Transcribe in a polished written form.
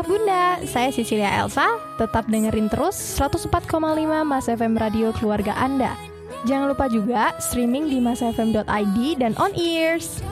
Ayah Bunda, saya Cecilia Elsa. Tetap dengerin terus 104,5 Mas FM Radio keluarga Anda. Jangan lupa juga streaming di masfm.id dan on ears.